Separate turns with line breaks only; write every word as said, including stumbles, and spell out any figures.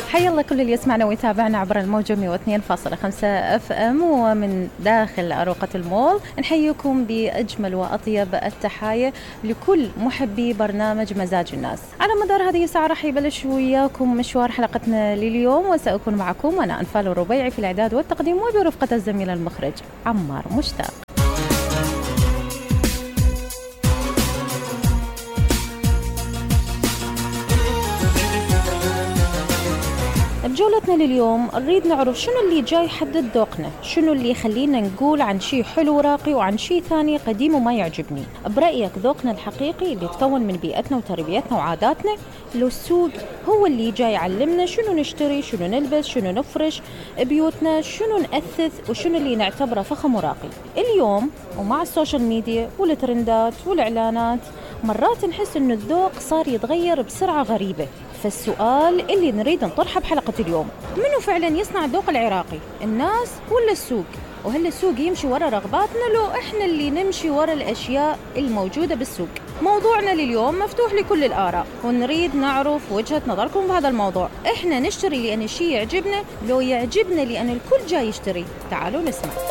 حيا الله كل اللي يسمعنا ويتابعنا عبر الموجة مئة واثنين فاصلة خمسة اف ام ومن داخل أروقة المول. نحييكم بأجمل وأطيب التحايا لكل محبي برنامج مزاج الناس. على مدار هذه الساعة راح يبلش وياكم مشوار حلقتنا لليوم، وسأكون معكم أنا أنفال الربيعي في الإعداد والتقديم، وبرفقة الزميل المخرج عمار مشتاق. بجولتنا لليوم نريد نعرف شنو اللي جاي يحدد ذوقنا، شنو اللي يخلينا نقول عن شيء حلو راقي وعن شيء ثاني قديم وما يعجبني. برأيك ذوقنا الحقيقي اللي يتكون من بيئتنا وتربيتنا وعاداتنا، لو السوق هو اللي جاي يعلمنا شنو نشتري، شنو نلبس، شنو نفرش بيوتنا، شنو نأثث وشنو اللي نعتبره فخم وراقي؟ اليوم ومع السوشيال ميديا والترندات والإعلانات مرات نحس إنه الذوق صار يتغير بسرعة غريبة. فالسؤال اللي نريد نطرحه بحلقة اليوم، منو فعلا يصنع الذوق العراقي؟ الناس ولا السوق؟ وهل السوق يمشي ورا رغباتنا لو احنا اللي نمشي ورا الاشياء الموجودة بالسوق؟ موضوعنا لليوم مفتوح لكل الآراء، ونريد نعرف وجهة نظركم بهذا الموضوع. احنا نشتري لأن الشيء يعجبنا لو يعجبنا لأن الكل جاي يشتري؟ تعالوا نسمع.